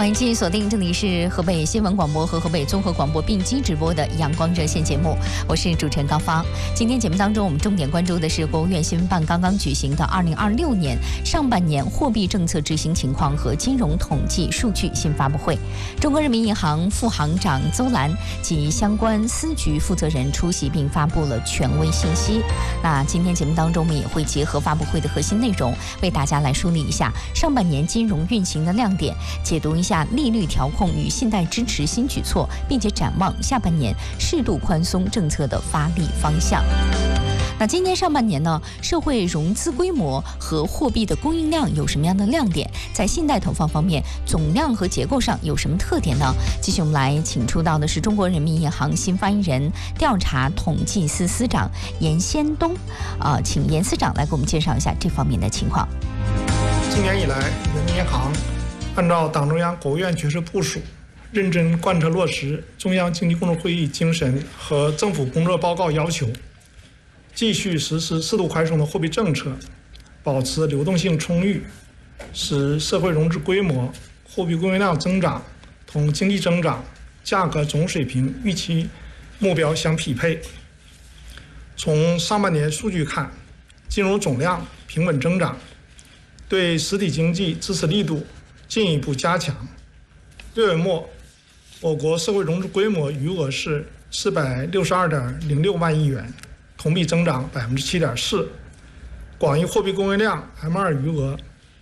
欢迎继续锁定，这里是河北新闻广播和河北综合广播并机直播的阳光热线节目，我是主持人高芳。今天节目当中，我们重点关注的是国务院新闻办刚刚举行的2026年上半年货币政策执行情况和金融统计数据新发布会。中国人民银行副行长邹兰及相关司局负责人出席并发布了权威信息。那今天节目当中，我们也会结合发布会的核心内容，为大家来梳理一下上半年金融运行的亮点，解读一下利率调控与信贷支持新举措，并且展望下半年适度宽松政策的发力方向。那今年上半年呢，社会融资规模和货币的供应量有什么样的亮点？在信贷投放方面，总量和结构上有什么特点呢？继续我们来请出到的是中国人民银行新发言人、调查统计司司长严先东，请严司长来给我们介绍一下这方面的情况。 今年以来，人民银行按照党中央、国务院决策部署，认真贯彻落实中央经济工作会议精神和政府工作报告要求，继续实施适度宽松的货币政策，保持流动性充裕，使社会融资规模、货币供应量增长同经济增长、价格总水平预期目标相匹配。从上半年数据看，金融总量平稳增长，对实体经济支持力度进一步加强。6月末，我国社会融资规模余额是462.06万亿元，同比增长7.4%。广义货币供应量 M2 余额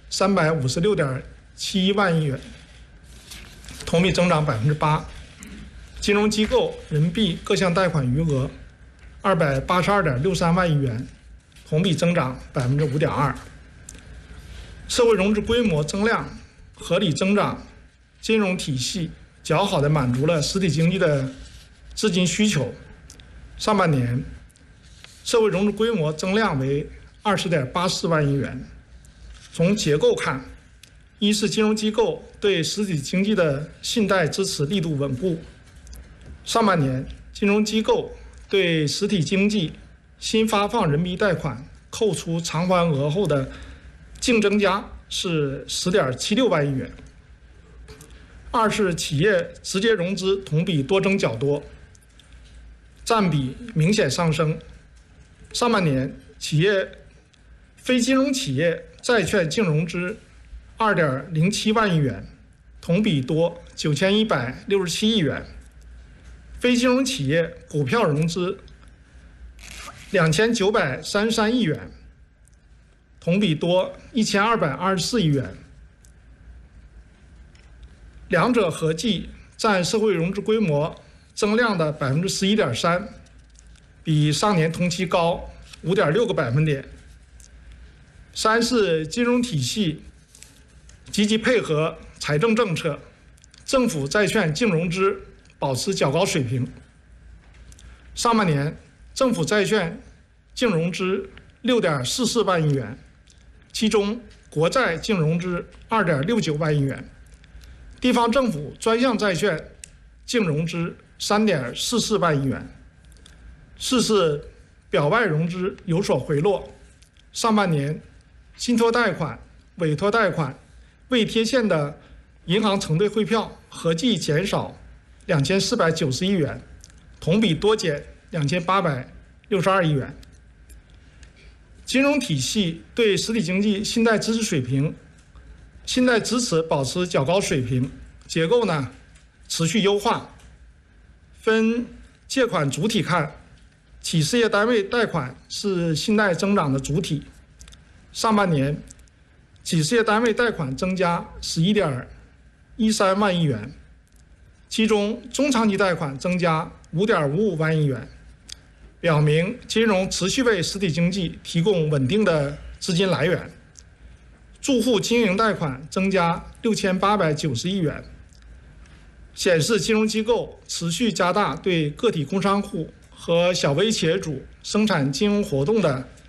356.71万亿元，同比增长8%。金融机构人民币各项贷款余额282.63万亿元，同比增长5.2%。社会融资规模增量合理增长，金融体系较好地满足了实体经济的资金需求。上半年，社会融资规模增量为20.84万亿元。从结构看，一是金融机构对实体经济的信贷支持力度稳固。上半年，金融机构对实体经济新发放人民币贷款扣除偿还额后的净增加是10.76万亿元。二是企业直接融资同比多增较多，占比明显上升。上半年，非金融企业债券净融资2.07万亿元，同比多9167亿元。非金融企业股票融资2933亿元，同比多1224亿元。两者合计占社会融资规模增量的11.3%，比上年同期高5.6个百分点。三是金融体系积极配合财政政策，政府债券净融资保持较高水平。上半年，政府债券净融资6.44万亿元，其中国债净融资2.69万亿元。地方政府专项债券净融资3.44万亿元。四是表外融资有所回落。上半年，信托贷款、委托贷款、未贴现的银行承兑汇票合计减少2490亿元，同比多减2862亿元。金融体系对实体经济信贷支持保持较高水平，结构呢持续优化。分借款主体看，企事业单位贷款是信贷增长的主体。上半年，企事业单位贷款增加11.13万亿元，其中中长期贷款增加5.55万亿元，表明金融持续为实体经济提供稳定的资金来源。住户经营贷款增加6890亿元，显示金融机构持续加大对个体工商户和小微企业主生产金融活动的